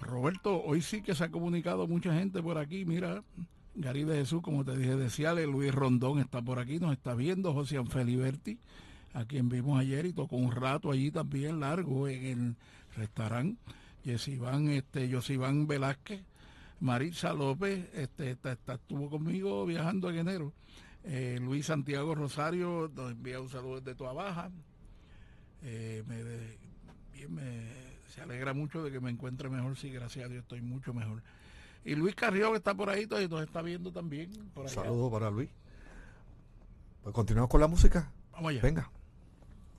Roberto, hoy sí que se ha comunicado mucha gente por aquí. Mira, Gary de Jesús, como te dije, deseale, Luis Rondón está por aquí, nos está viendo, José Feliberti, a quien vimos ayer y tocó un rato allí también largo en el restaurante. Yosiván Velázquez, Maritza López, estuvo conmigo viajando en enero. Luis Santiago Rosario nos envía un saludo desde Toa Baja. Eh, me, bien, se alegra mucho de que me encuentre mejor, sí, gracias a Dios estoy mucho mejor. Y Luis Carrió, que está por ahí, y nos está viendo también por Un allá. saludo para Luis. Pues continuamos con la música. Vamos allá. Venga.